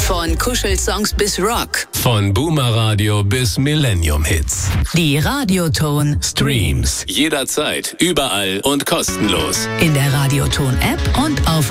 Von Kuschelsongs bis Rock. Von Boomer Radio bis Millennium Hits. Die Radioton Streams. Jederzeit, überall und kostenlos. in der Radioton App und auf